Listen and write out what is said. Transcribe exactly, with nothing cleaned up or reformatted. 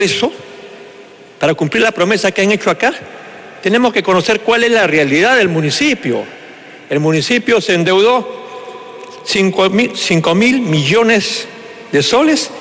eso, para cumplir la promesa que han hecho acá, tenemos que conocer cuál es la realidad del municipio. El municipio se endeudó cinco mil millones de soles